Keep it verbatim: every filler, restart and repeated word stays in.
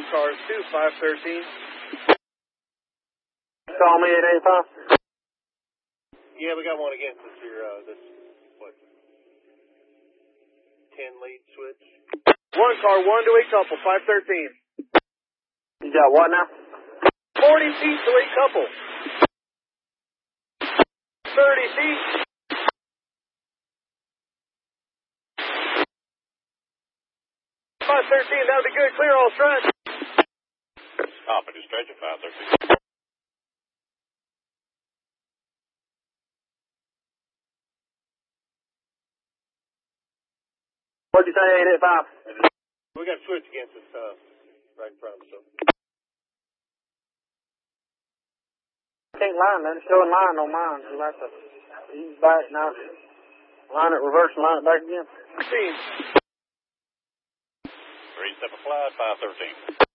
car two five thirteen. Call me at eight five. Yeah, we got one against us here. Uh, this what? Ten lead switch. One car, one to a couple, five thirteen. You got what now? Forty feet to a couple. Thirty feet. Five thirteen. That'll be good. Clear all front. Stop it. Stretch at five thirteen. What'd you say, eight eight five? We got a switch against us, uh, right in front of us. So. Can't line, man. It's showing line on mine. You have to use back now. Line it reverse and line it back again. fifteen. Three step applied, five thirteen.